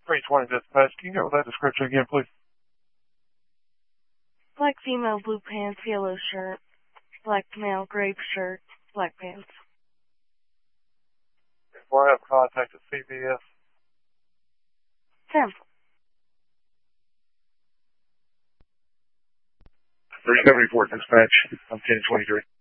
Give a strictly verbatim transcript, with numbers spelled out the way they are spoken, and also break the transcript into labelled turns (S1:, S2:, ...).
S1: three twenty dispatch. Can you go with that description again, please?
S2: Black female, blue pants, yellow shirt. Black male, grape shirt, black pants.
S1: Before I have contact at C B S.
S2: ten.
S1: three seventy-four dispatch. I'm ten twenty-three.